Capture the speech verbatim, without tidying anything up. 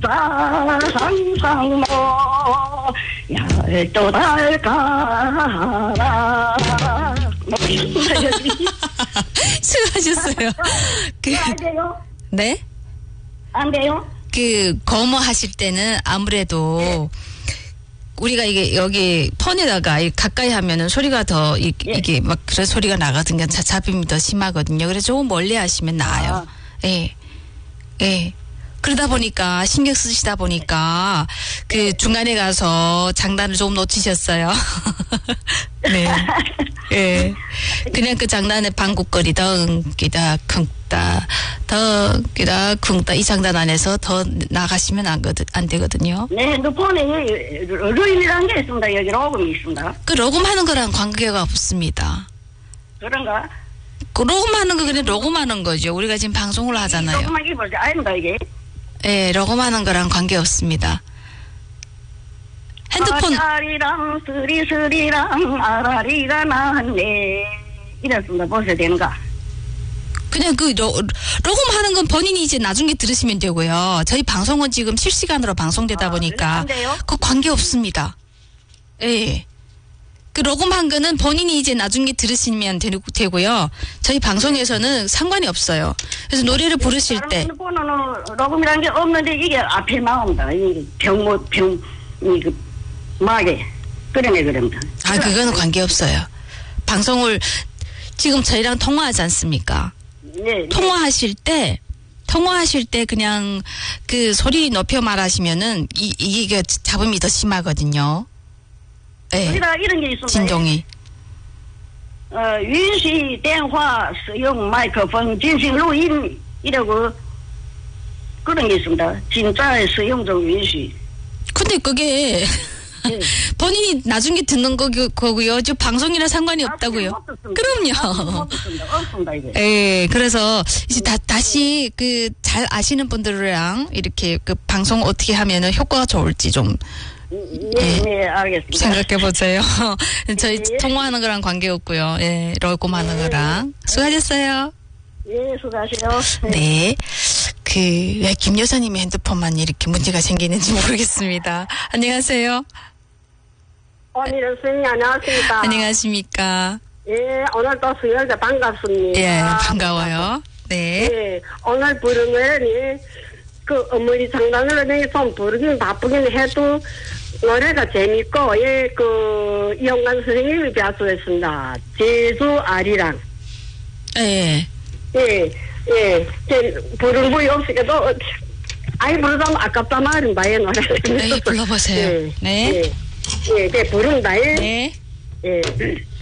자 항상 뭐 열두 달 가라. 수고하셨어요. 그, 안 돼요? 네? 안 돼요? 그 거모 하실 때는 아무래도 네. 우리가 이게 여기 폰에다가 이 가까이 하면은 소리가 더 이, 예. 이게 막 그런 소리가 나거든요. 자, 잡음이 더 심하거든요. 그래서 조금 멀리 하시면 나아요. 예. 예. 그러다 보니까 신경 쓰시다 보니까 그 중간에 가서 장단을 조금 놓치셨어요. 네. 예. 그냥 그 장단에 방귀거리 덩기다 쿵따 덩기다 쿵따 이 장단 안에서 더 나가시면 안, 거든, 안 되거든요. 네, 핸드폰에 루임이라는 게 있습니다. 여기 로금이 있습니다. 그 녹음하는 거랑 관계가 없습니다. 그런가? 그 녹음하는 거 그냥 녹음하는 거죠. 우리가 지금 방송을 하잖아요. 조금만 입을지 아닙니다 이게. 예, 녹음하는 거랑 관계 없습니다. 핸드폰 아리랑 스리스리랑 아라리가 나네 이랬습니다. 보셔야 되는가? 그냥 그 로, 녹음하는 건 본인이 이제 나중에 들으시면 되고요. 저희 방송은 지금 실시간으로 방송되다 아, 보니까 안 돼요? 그 관계 없습니다. 예. 그 녹음한 거는 본인이 이제 나중에 들으시면 되, 되고요. 저희 방송에서는 상관이 없어요. 그래서 노래를 부르실 때 핸드폰은 녹음이라는 게 없는데 이게 앞에 나옵니다. 이 병모 병 이그 마게 그러네 그럽니다. 아, 그거는 관계 없어요. 방송을 지금 저희랑 통화하지 않습니까? 네, 네. 통화하실 때 통화하실 때 그냥 그 소리 높여 말하시면은 이 이게 잡음이 더 심하거든요. 예. 우리가 이런 게 있습니다. 진동이. 어, 允许电话使用麦克风进行录音 이라고 그런 게 있습니다. 진짜使用중允许. 근데 그게 네. 본인이 나중에 듣는 거, 거고요. 저 방송이랑 상관이 아, 없다고요. 못 듣습니다. 그럼요. 못 듣습니다. 없습니다, 이게. 예, 그래서 이제 다, 다시 그 잘 아시는 분들이랑 이렇게 그 방송 어떻게 하면은 효과가 좋을지 좀 네, 네, 알겠습니다. 생각해 보세요. 저희 네. 통화하는 거랑 관계 없고요. 예, 녹음하는 거랑. 수고하셨어요. 예, 수고하세요. 네. 그, 왜 김 여사님의 핸드폰만 이렇게 문제가 생기는지 모르겠습니다. 안녕하세요. 오늘은 선생님 안녕하십니까. 안녕하십니까. 예, 오늘 또 수요일에 반갑습니다. 예, 반가워요. 네. 예, 오늘 부른 거는 그 어머니 장단으로 내가 좀 부르긴 바쁘긴 해도 노래가 재밌고, 예, 그 이용관 선생님이 배수했습니다. 제주 아리랑. 예. 예, 예, 제 부른 분이 없으니까도 아이 부르자면 아깝다 말인다, 이 노래. 네, 불러보세요. 예, 네. 예, 예, 예, 부른다, 예. 네. 예.